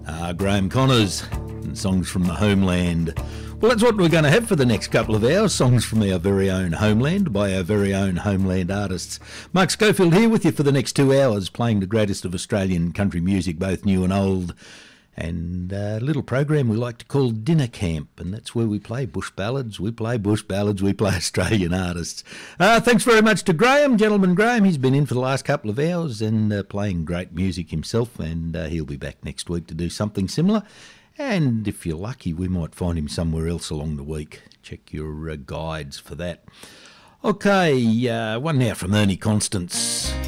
Graham Connors and songs from the homeland. Well, that's what we're going to have for the next couple of hours, songs from our very own homeland by our very own homeland artists. Mark Schofield here with you for the next 2 hours, playing the greatest of Australian country music, both new and old, and a little program we like to call Dinner Camp, and that's where we play bush ballads, we play Australian artists. Thanks very much to Graham, Gentleman Graham. He's been in for the last couple of hours and playing great music himself, and he'll be back next week to do something similar. And if you're lucky, we might find him somewhere else along the week. Check your guides for that. Okay, one now from Ernie Constance.